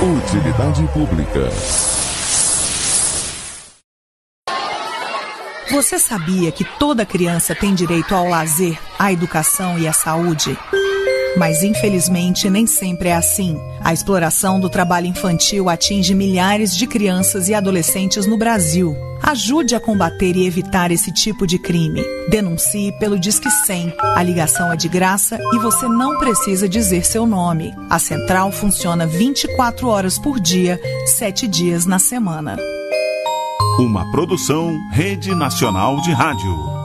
Utilidade pública. Você sabia que toda criança tem direito ao lazer, à educação e à saúde? Mas, infelizmente, nem sempre é assim. A exploração do trabalho infantil atinge milhares de crianças e adolescentes no Brasil. Ajude a combater e evitar esse tipo de crime. Denuncie pelo Disque 100. A ligação é de graça e você não precisa dizer seu nome. A central funciona 24 horas por dia, 7 dias na semana. Uma produção Rede Nacional de Rádio.